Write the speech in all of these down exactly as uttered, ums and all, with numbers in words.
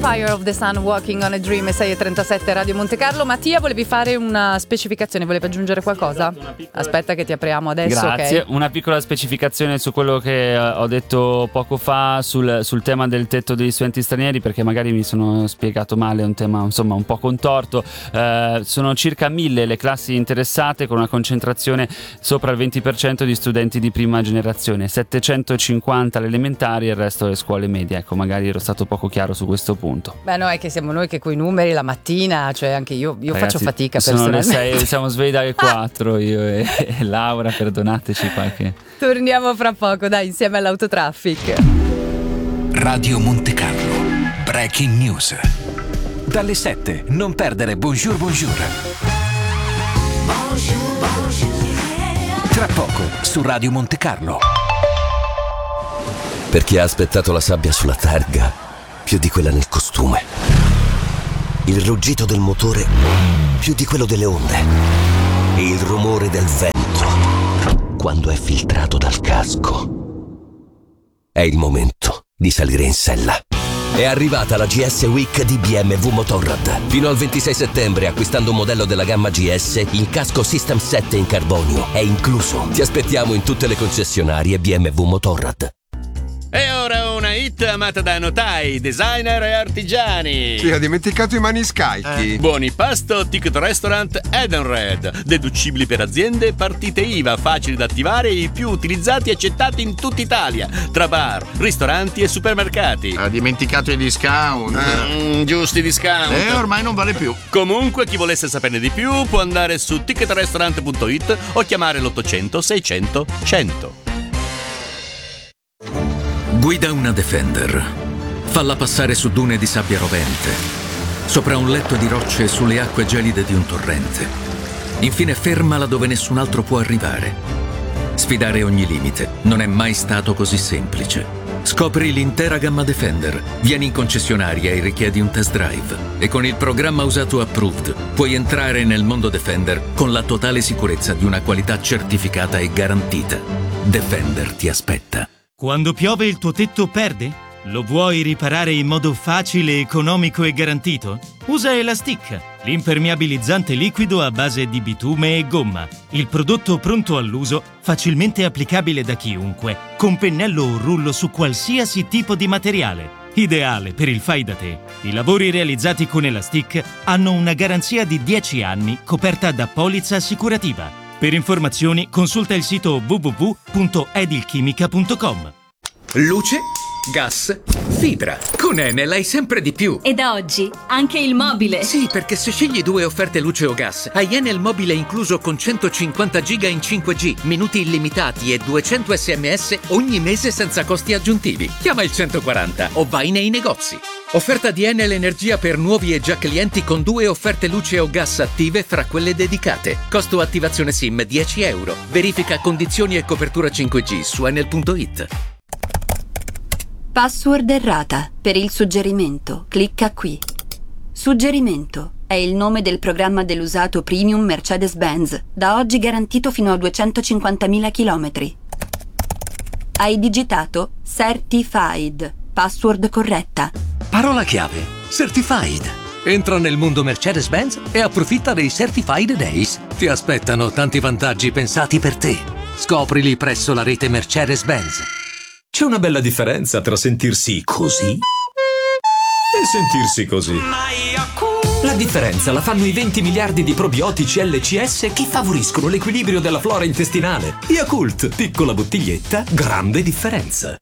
Empire of the Sun, Walking on a Dream, sei e trentasette Radio Monte Carlo. Mattia, volevi fare una specificazione, volevi aggiungere qualcosa? Esatto, piccola... Aspetta che ti apriamo adesso. Grazie, okay. Una piccola specificazione su quello che ho detto poco fa sul, sul tema del tetto degli studenti stranieri, perché magari mi sono spiegato male, un tema insomma un po' contorto. Eh, sono circa mille le classi interessate, con una concentrazione sopra il venti per cento di studenti di prima generazione, settecentocinquanta alle elementari e il resto alle scuole medie. Ecco, magari ero stato poco chiaro su questo punto. Beh, no, è che siamo noi che coi numeri la mattina, cioè anche io, io Ragazzi, faccio fatica sono le personalmente. sei, siamo svegli dalle quattro io e, e Laura, perdonateci qualche. Torniamo fra poco, dai, insieme all'Autotraffic. Radio Monte Carlo, Breaking News. Dalle sette, non perdere Bonjour Bonjour. Tra poco, su Radio Monte Carlo. Per chi ha aspettato la sabbia sulla targa più di quella nel costume, il ruggito del motore più di quello delle onde e il rumore del vento quando è filtrato dal casco, è il momento di salire in sella. È arrivata la G S Week di B M W Motorrad. Fino al ventisei settembre, acquistando un modello della gamma G S, il casco System sette in carbonio è incluso. Ti aspettiamo in tutte le concessionarie B M W Motorrad. E ora una hit amata da notai, designer e artigiani. Sì, ha dimenticato i maniscalchi. Eh. Buoni pasto, ticket restaurant Edenred. Deducibili per aziende, partite I V A, facili da attivare e i più utilizzati e accettati in tutta Italia. Tra bar, ristoranti e supermercati. Ha dimenticato i discount. Mm, giusti discount. E ormai non vale più. Comunque, chi volesse saperne di più può andare su ticket restaurant punto it o chiamare l'ottocento seicento cento. Guida una Defender. Falla passare su dune di sabbia rovente, sopra un letto di rocce sulle acque gelide di un torrente. Infine fermala dove nessun altro può arrivare. Sfidare ogni limite non è mai stato così semplice. Scopri l'intera gamma Defender. Vieni in concessionaria e richiedi un test drive. E con il programma usato approved puoi entrare nel mondo Defender con la totale sicurezza di una qualità certificata e garantita. Defender ti aspetta. Quando piove il tuo tetto perde? Lo vuoi riparare in modo facile, economico e garantito? Usa Elastic, l'impermeabilizzante liquido a base di bitume e gomma. Il prodotto pronto all'uso, facilmente applicabile da chiunque, con pennello o rullo su qualsiasi tipo di materiale. Ideale per il fai da te. I lavori realizzati con Elastic hanno una garanzia di dieci anni coperta da polizza assicurativa. Per informazioni consulta il sito w w w punto edilchimica punto com. Luce, gas, fibra. Con Enel hai sempre di più. E da oggi anche il mobile. Sì, perché se scegli due offerte luce o gas, hai Enel mobile incluso con centocinquanta giga in cinque G, minuti illimitati e duecento sms ogni mese senza costi aggiuntivi. Chiama il centoquaranta o vai nei negozi. Offerta di Enel Energia per nuovi e già clienti con due offerte luce o gas attive fra quelle dedicate. Costo attivazione SIM dieci euro. Verifica condizioni e copertura cinque G su enel punto it. Password errata. Per il suggerimento, clicca qui. Suggerimento è il nome del programma dell'usato premium Mercedes-Benz, da oggi garantito fino a duecentocinquantamila chilometri. Hai digitato Certified. Password corretta. Parola chiave: Certified. Entra nel mondo Mercedes-Benz e approfitta dei Certified Days. Ti aspettano tanti vantaggi pensati per te. Scoprili presso la rete Mercedes-Benz. C'è una bella differenza tra sentirsi così e sentirsi così. La differenza la fanno i venti miliardi di probiotici L C S che favoriscono l'equilibrio della flora intestinale. Yakult, piccola bottiglietta, grande differenza.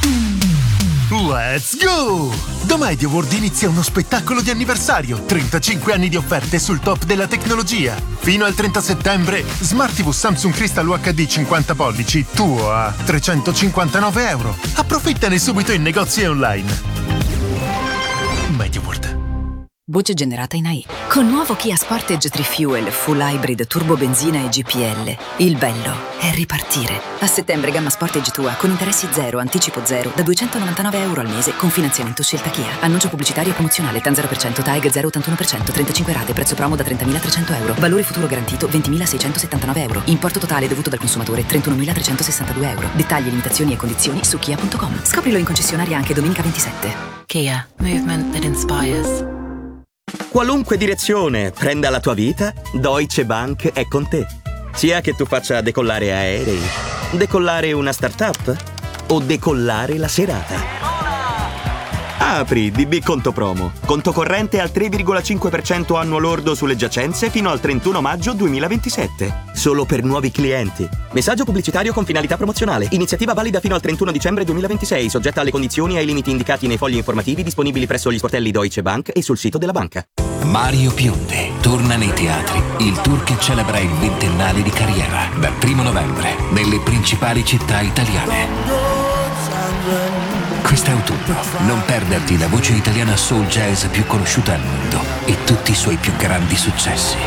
Let's go! Da Media World inizia uno spettacolo di anniversario, trentacinque anni di offerte sul top della tecnologia. Fino al trenta settembre, Smart tivù Samsung Crystal U H D cinquanta pollici, tuo a trecentocinquantanove euro. Approfittane subito in negozi e online. Media World. Voce generata in A I. Con nuovo Kia Sportage tre Fuel Full Hybrid Turbo Benzina e G P L. Il bello è ripartire. A settembre gamma Sportage tua con interessi zero, anticipo zero, da duecentonovantanove euro al mese con finanziamento scelta Kia. Annuncio pubblicitario promozionale T A N zero per cento, T A E G zero virgola ottantuno per cento, trentacinque rate, prezzo promo da trentamilatrecento euro. Valore futuro garantito ventimilaseicentosettantanove euro. Importo totale dovuto dal consumatore trentunomilatrecentosessantadue euro. Dettagli, limitazioni e condizioni su kia punto com. Scoprilo in concessionaria anche domenica ventisette. Kia. Movement that inspires. Qualunque direzione prenda la tua vita, Deutsche Bank è con te. Sia che tu faccia decollare aerei, decollare una startup o decollare la serata. Apri D B Conto Promo. Conto corrente al tre virgola cinque per cento annuo lordo sulle giacenze fino al trentuno maggio duemilaventisette. Solo per nuovi clienti. Messaggio pubblicitario con finalità promozionale. Iniziativa valida fino al trentuno dicembre duemilaventisei, soggetta alle condizioni e ai limiti indicati nei fogli informativi disponibili presso gli sportelli Deutsche Bank e sul sito della banca. Mario Biondi torna nei teatri. Il tour che celebra il ventennale di carriera. Dal primo novembre nelle principali città italiane. Quest'autunno non perderti la voce italiana soul jazz più conosciuta al mondo e tutti i suoi più grandi successi.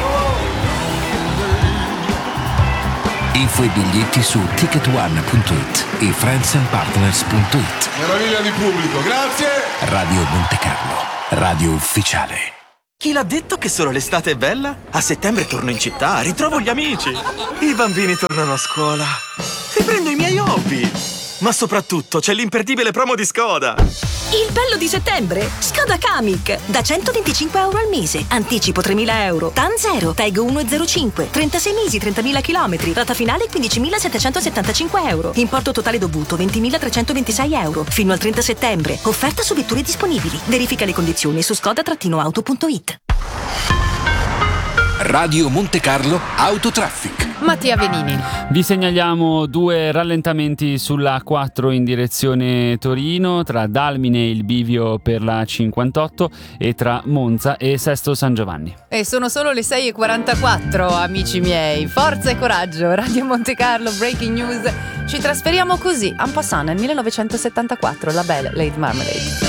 Info e biglietti su ticket one punto it e friends and partners punto it. Meraviglia di pubblico, grazie! Radio Montecarlo, radio ufficiale. Chi l'ha detto che solo l'estate è bella? A settembre torno in città, ritrovo gli amici. I bambini tornano a scuola. Riprendo i miei hobby. Ma soprattutto c'è l'imperdibile promo di Skoda. Il bello di settembre? Skoda Kamiq. Da centoventicinque euro al mese. Anticipo tremila euro. T A N zero. T A E G uno virgola zero cinque. trentasei mesi, trentamila chilometri. Rata finale quindicimilasettecentosettantacinque euro. Importo totale dovuto ventimilatrecentoventisei euro. Fino al trenta settembre. Offerta su vetture disponibili. Verifica le condizioni su skoda auto punto it. Radio Montecarlo Autotraffic. Mattia Venini. Vi segnaliamo due rallentamenti sulla A quattro in direzione Torino, tra Dalmine e il bivio per la cinquantotto e tra Monza e Sesto San Giovanni. E sono solo le sei e quarantaquattro, amici miei. Forza e coraggio, Radio Montecarlo, breaking news. Ci trasferiamo così, en passant nel millenovecentosettantaquattro, la belle Lady Marmalade.